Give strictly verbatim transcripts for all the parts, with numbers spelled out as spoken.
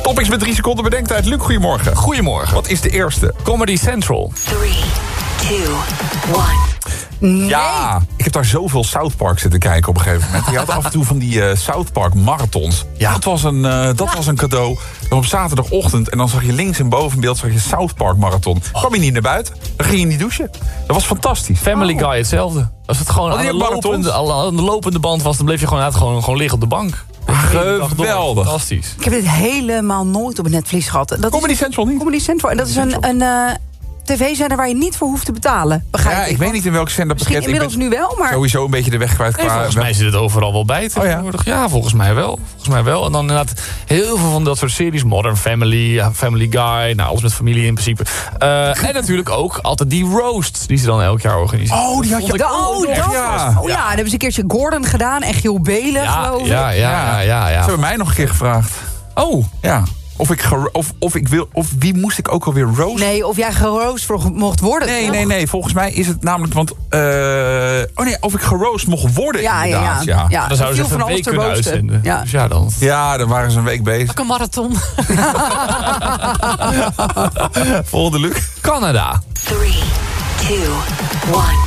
Topics met drie seconden bedenktijd. Luc, goedemorgen. Goedemorgen. Wat is de eerste? Comedy Central. three, two, one. Nee. Ja, ik heb daar zoveel South Park zitten kijken op een gegeven moment. Je had af en toe van die uh, South Park marathons. Ja. Dat was een, uh, dat was een cadeau. Dan op zaterdagochtend en dan zag je links in bovenbeeld zag je South Park marathon. Oh. Kwam je niet naar buiten, dan ging je niet douchen. Dat was fantastisch. Family Guy hetzelfde. Als het gewoon Oh, aan die de, marathons? lopende, aan de lopende band was, dan bleef je gewoon, uit, gewoon, gewoon liggen op de bank. De hele dag door. Geweldig. Fantastisch. Ik heb dit helemaal nooit op het netvlies gehad. Dat Comedy is Central niet? Comedy Central. En dat is een, een uh, tv-zender waar je niet voor hoeft te betalen. Begrijp Ja, ik weet Want niet in welke zender Misschien pakket. Ik inmiddels ben nu wel, maar... sowieso een beetje de weg kwijt Nee, qua... volgens mij zit het overal wel bij tegenwoordig. Oh ja? volgens mij wel. Volgens mij wel. En dan inderdaad heel veel van dat soort series. Modern Family, Family Guy. Nou, alles met familie in principe. Uh, en natuurlijk ook altijd die roasts die ze dan elk jaar organiseren. Oh, die had je De, oh, dat was... ja. Oh ja, dan hebben ze een keertje Gordon gedaan en Giel Belen, ja, geloof ik. ja, ja, ja, ja, ja. Ze hebben mij nog een keer gevraagd. Oh, Ja. Of ik, gero- of, of ik wil, of wie moest ik ook alweer roosten? Nee, of jij geroost voor- mocht worden. Nee, toch? nee, nee. Volgens mij is het namelijk, want... uh, oh nee, of ik geroost mocht worden Ja, ja, inderdaad. ja. ja. dan zouden ze viel even een van week alles te kunnen roosten. uitzenden. Ja. Dus ja, dan. Ja, dan waren ze een week bezig. Een marathon. Volgende Luc. Canada. three, two, one.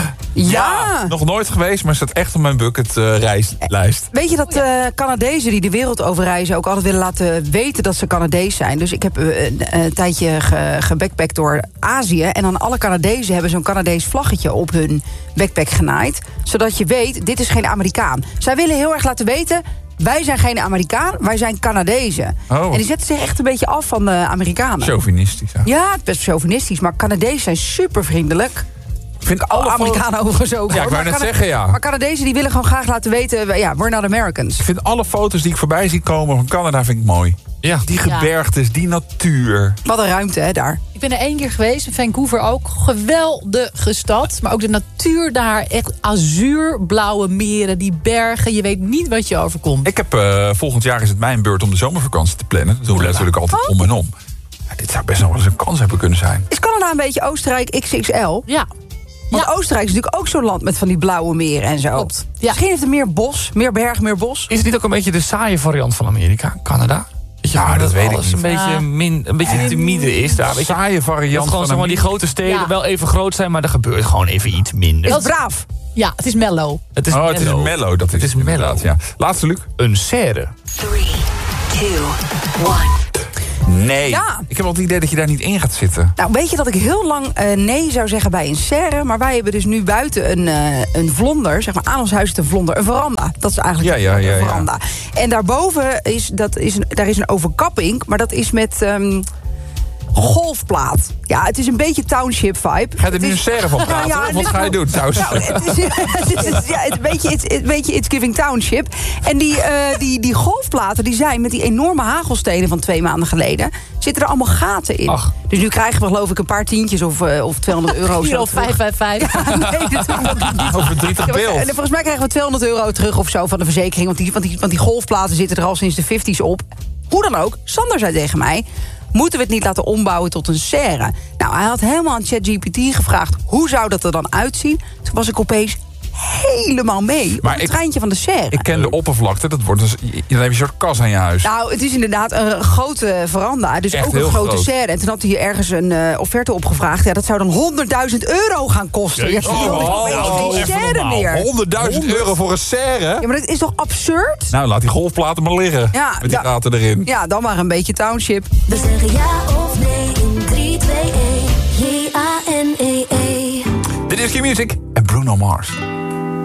Ja. Nog nooit geweest, maar staat echt op mijn bucket uh, reislijst. Weet je dat uh, Canadezen die de wereld overreizen ook altijd willen laten weten dat ze Canadees zijn? Dus ik heb uh, een, een tijdje ge, gebackpackt door Azië. En dan alle Canadezen hebben zo'n Canadees vlaggetje op hun backpack genaaid. Zodat je weet, dit is geen Amerikaan. Zij willen heel erg laten weten, wij zijn geen Amerikaan, wij zijn Canadezen. Oh. En die zetten zich echt een beetje af van de Amerikanen. Chauvinistisch. Ja. Ja, het is best chauvinistisch, maar Canadezen zijn super vriendelijk. Ik vind Alle alle Amerikanen overigens ook. Ja, ik hoor. wou Maar net Cana- zeggen, ja. Maar Canadezen die willen gewoon graag laten weten, ja, we're not Americans. Ik vind alle foto's die ik voorbij zie komen van Canada vind ik mooi. Ja. Die gebergtes, die natuur. Wat een ruimte, hè, daar. Ik ben er één keer geweest, in Vancouver ook. Geweldige stad, maar ook de natuur daar. Echt azuurblauwe meren, die bergen. Je weet niet wat je overkomt. Ik heb, uh, volgend jaar is het mijn beurt om de zomervakantie te plannen. Dat doen we natuurlijk altijd om en om. Ja, dit zou best nog wel eens een kans hebben kunnen zijn. Is Canada een beetje Oostenrijk X X L? Ja, Want Ja. Oostenrijk is natuurlijk ook zo'n land met van die blauwe meren en zo. Klopt. Ja. Misschien heeft het meer bos, meer berg, meer bos. Is het niet ook een beetje de saaie variant van Amerika, Canada? Weet je, Ja, gewoon dat weet ik alles niet. een beetje, Ja. min, een beetje timide is daar. Weet je, Saaie dat variant gewoon zeg maar, die van grote steden Ja. wel even groot zijn, maar er gebeurt gewoon even iets minder. Is het braaf? ja, het is mellow. Het is Oh, het is mellow. mellow. Dat is Het is het inderdaad, mellow. ja. Laatste, Luc. Een serre. Three, two, one. Nee. Ja. Ik heb wel het idee dat je daar niet in gaat zitten. Nou, weet je dat ik heel lang uh, nee zou zeggen bij een serre. Maar wij hebben dus nu buiten een, uh, een vlonder. Zeg maar aan ons huis is een vlonder. Een veranda. Dat is eigenlijk Ja, ja, ja, een ja. veranda. En daarboven is, dat is, een, daar is een overkapping. Maar dat is met um, golfplaat. Ja, het is een beetje township vibe. Ga je er Het nu een is- serre van praten? Ja, ja, of het wat is ga je wel- doen trouwens? Nou, het is, het is, ja, het, weet je, het, het, weet je, it's giving township. En die, uh, die, die golfplaten die zijn met die enorme hagelstenen van twee maanden geleden, zitten er allemaal gaten in. Ach. Dus nu krijgen we geloof ik een paar tientjes of, uh, of tweehonderd euro. of Hier zo al terug. vijf vijf vijf. Ja, nee, natuurlijk niet. Over drie Ja, maar- beeld. en volgens mij krijgen we tweehonderd euro terug of zo van de verzekering. Want die, want die, want die golfplaten zitten er al sinds de vijftiger op. Hoe dan ook, Sander zei tegen mij, moeten we het niet laten ombouwen tot een serre? Nou, hij had helemaal aan ChatGPT gevraagd, hoe zou dat er dan uitzien? Toen was ik opeens helemaal mee Maar op het ik- treintje van de serre. Ik ken de oppervlakte. Dat wordt dus, dan heb je een soort kas aan je huis. Nou, het is inderdaad een grote veranda. Dus Echt ook een heel grote groot. serre. En toen had hij ergens een uh, offerte opgevraagd. Ja, dat zou dan honderdduizend euro gaan kosten. Ja, Jeetje. dan Oh, weet ik oh, geen even serre normaal. meer. honderdduizend euro voor een serre? Ja, maar dat is toch absurd? Nou, laat die golfplaten maar liggen. Ja, met die ja. gaten erin. Ja, dan maar een beetje township. We zeggen ja of nee in drie, twee, één. J A N E E. Dit is Q-Music en Bruno Mars.